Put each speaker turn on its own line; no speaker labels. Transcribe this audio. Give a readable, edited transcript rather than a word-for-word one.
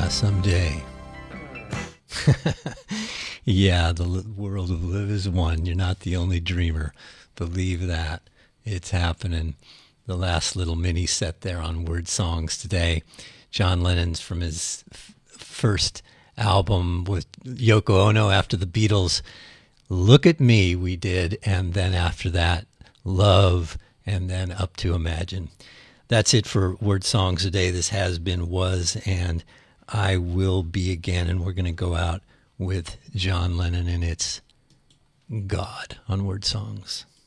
Someday. Yeah, the world of live is one. You're not the only dreamer. Believe that. It's happening. The last little mini set there on Word Songs today. John Lennon's from his first album with Yoko Ono after the Beatles. Look at Me, we did. And then after that, Love, and then up to Imagine. That's it for Word Songs today. This has been, was, and I will be again. And we're going to go out with John Lennon and it's God on Word Songs.